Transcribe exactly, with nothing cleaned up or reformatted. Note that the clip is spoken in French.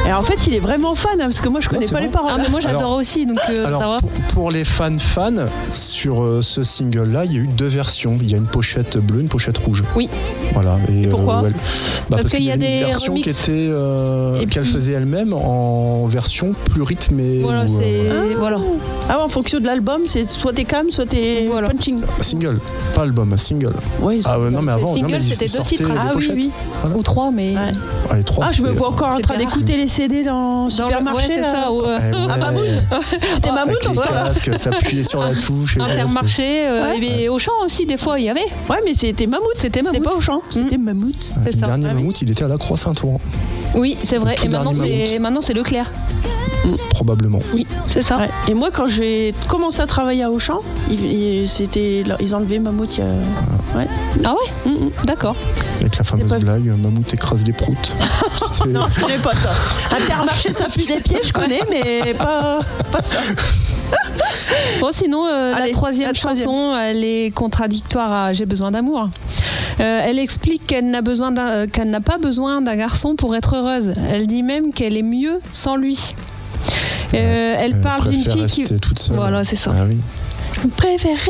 Et en fait, il est vraiment fan, hein, parce que moi, je connais Non, pas c'est les bon. paroles. Ah mais moi j'adore Alors- aussi, donc euh, ça Alors va. pour, pour les fans fans, sur euh, ce single-là, il y a eu deux versions. Il y a une pochette bleue, une pochette rouge. Oui. Voilà. Et, Et pourquoi euh, elle- bah, Parce qu'il y a avait des une version remixes. qui était euh, Et qu'elle puis- faisait elle-même en version plus rythmée. Voilà, ou, c'est euh, voilà. Ah, en fonction de l'album, c'est soit t'es calme, soit t'es Voilà. punching. single, pas album, un single. Ouais, Ah ouais, non mais Les avant, non, singles, mais ils- c'était ils deux sortaient titres. des Ah oui, pochettes. oui. Ou trois, mais Ouais. Ah, les trois, Ah, je me c'était- vois encore en train C'était d'écouter les C D dans le dans le- supermarché. ouais, c'est là. ça. au, euh, Eh ouais. Ah, Mammouth. C'était Mammouth Avec en les fait. casques, t'appuyais sur la touche. et voilà, Intermarché, euh, Ouais. et bien, Auchan aussi, des fois, il y avait. Ouais, mais c'était Mammouth. C'était C'était Mammouth. pas Auchan, c'était Mammouth. c'est- c'est Le ça. dernier Ah oui. Mammouth, il était à la Croix-Saint-Ouen, Oui, c'est vrai. Le tout Et maintenant, dernier c'est maintenant c'est Leclerc. probablement. Oui, c'est ça. Ouais. Et moi, quand j'ai commencé à travailler à Auchan, ils, ils, c'était, ils enlevaient Mammouth il y a... Ouais. Ah ouais. Mm, mm. D'accord. Avec la fameuse pas- blague, Mammouth écrase les proutes. C'était- Non, je connais pas ça. Intermarché, ça pue des pieds, je connais, mais pas, pas ça. Bon, sinon, euh, Allez, la troisième la troisième. chanson, elle est contradictoire à J'ai besoin d'amour. Euh, elle explique qu'elle n'a, besoin d'un- euh, qu'elle n'a pas besoin d'un garçon pour être heureuse. Elle dit même qu'elle est mieux sans lui. Euh, elle Elle parle d'une préfère fille qui... rester toute seule. Voilà, c'est ça. Ah oui. Je préfère